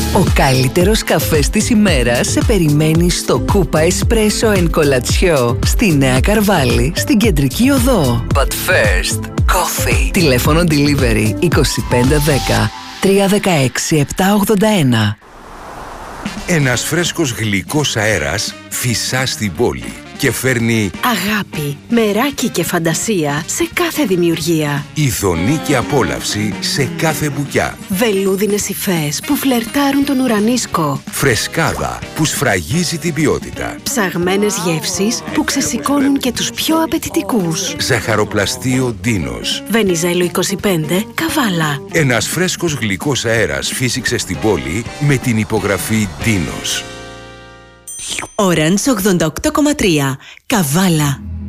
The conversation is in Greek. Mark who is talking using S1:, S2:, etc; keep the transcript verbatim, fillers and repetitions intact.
S1: Ο καλύτερος καφές της ημέρας σε περιμένει στο Κούπα Espresso and Colazione στη Νέα Καρβάλη, στην Κεντρική Οδό. But first, coffee. Τηλέφωνο delivery είκοσι πέντε δέκα τρία δεκαέξι επτά ογδόντα ένα.
S2: Ένας φρέσκος γλυκός αέρας φυσά στην πόλη και φέρνει
S3: αγάπη, μεράκι και φαντασία σε κάθε δημιουργία.
S2: ειδονή και απόλαυση σε κάθε μπουκιά.
S3: Βελούδινες υφές που φλερτάρουν τον ουρανίσκο.
S2: Φρεσκάδα που σφραγίζει την ποιότητα.
S3: Ψαγμένες γεύσεις που ξεσηκώνουν και τους πιο απαιτητικούς.
S2: Ζαχαροπλαστείο Ντίνος.
S3: Βενιζέλο είκοσι πέντε, Καβάλα.
S2: Ένας φρέσκος γλυκός αέρας φύσηξε στην πόλη με την υπογραφή Ντίνος.
S4: Orange ογδόντα οκτώ κόμμα τρία. Καβάλα.